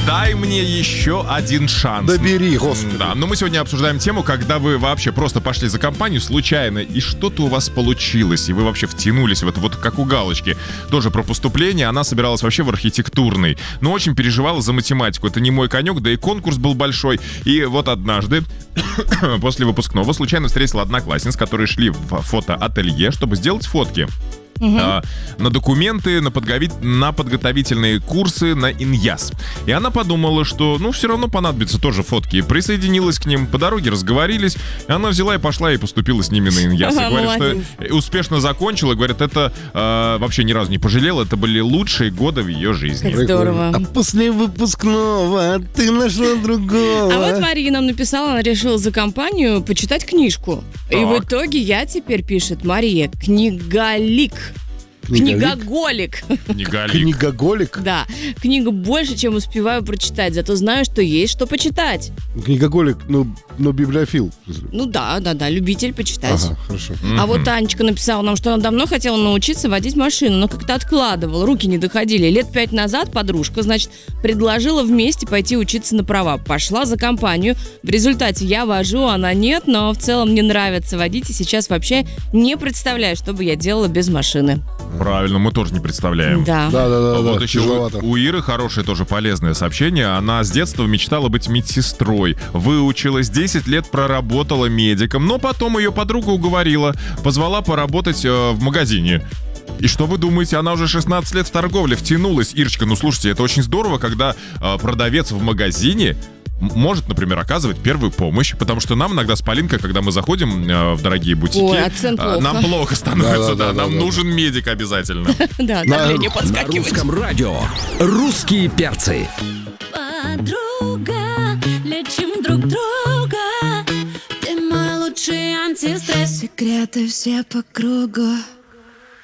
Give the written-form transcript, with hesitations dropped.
Дай мне еще один шанс. Добери, господи. Да, но мы сегодня обсуждаем тему, когда вы вообще просто пошли за компанию случайно, и что-то у вас получилось, и вы вообще втянулись в это, вот как у Галочки. Тоже про поступление, она собиралась вообще в архитектурный, но очень переживала за математику. Это не мой конек, да и конкурс был большой. И вот однажды, после выпускного, случайно встретила одноклассниц, которые шли в фотоателье, чтобы сделать фотки. На документы, на подготовительные курсы на ИНЯС. И она подумала, что, все равно понадобятся тоже фотки. Присоединилась к ним, по дороге разговорились. И она взяла и пошла и поступила с ними на ИНЯС. И говорит, что успешно закончила. Говорит, это вообще ни разу не пожалела. Это были лучшие годы в ее жизни. Как здорово. А после выпускного ты нашла другого. А вот Мария нам написала, она решила за компанию почитать книжку. Так. И в итоге я теперь, пишет Мария, книголик. Книгоголик. Книгоголик? Да, книга больше, чем успеваю прочитать, зато знаю, что есть что почитать. Книгоголик, но библиофил. Ну да, любитель почитать. Ага, хорошо. А вот Анечка написала нам, что она давно хотела научиться водить машину, но как-то откладывала, руки не доходили. Лет 5 назад подружка, значит, предложила вместе пойти учиться на права. Пошла за компанию. В результате я вожу, она нет, но в целом мне нравится водить, и сейчас вообще не представляю, что бы я делала без машины. Правильно, мы тоже не представляем. Да. Да, Вот еще тяжеловато. у Иры хорошее тоже полезное сообщение. Она с детства мечтала быть медсестрой. Выучилась, 10 лет проработала медиком, но потом ее подруга уговорила, позвала поработать в магазине. И что вы думаете, она уже 16 лет в торговле втянулась. Ирочка, слушайте, это очень здорово, когда продавец в магазине может, например, оказывать первую помощь, потому что нам иногда с Полинкой, когда мы заходим в дорогие бутики, Ой, акцент плохо. нам плохо становится, Да, нам нужен медик обязательно. Да, давление На подскакивает. русском радио «Русские перцы». Подруга, лечим друг друга. Ты мой лучший антистресс. Секреты все по кругу.